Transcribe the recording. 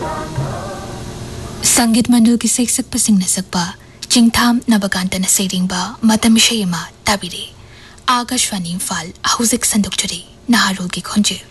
संगीत मंडल की सैक्सक पसिंग नसकपा चिंगथाम नबकांतन सेरिंगबा मतम शेमा ताबिरे आकाशवाणी इम्फाल हौजिक संदुकचरी नहारुल की खोंजे